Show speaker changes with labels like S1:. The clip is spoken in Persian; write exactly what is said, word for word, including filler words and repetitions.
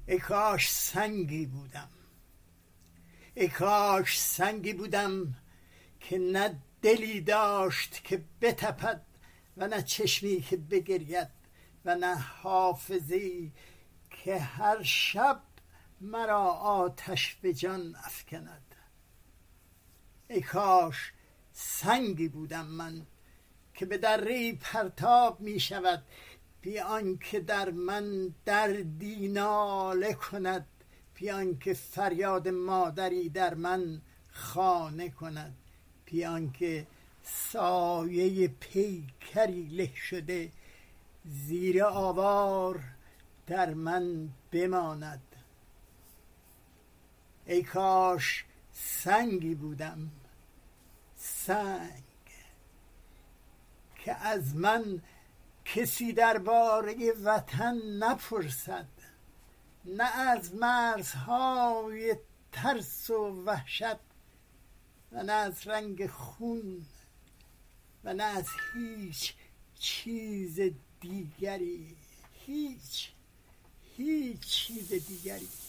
S1: ای کاش سنگی بودم، ای کاش سنگی بودم که نه دلی داشت که بتپد و نه چشمی که بگرید و نه حافظه‌ای که هر شب مرا آتش به جان افکند. ای کاش سنگی بودم من که به دره پرتاب می شود بی آنکه در من دردی ناله کند، بی آنکه فریاد مادری در من خانه کند، بی آنکه سایه پیکری له شده زیر آوار در من بماند. ای کاش سنگی بودم، سنگ که از من کسی درباره وطن نپرسد، نه از مرزهای ترس و وحشت و نه از رنگ خون و نه از هیچ چیز دیگری، هیچ هیچ چیز دیگری.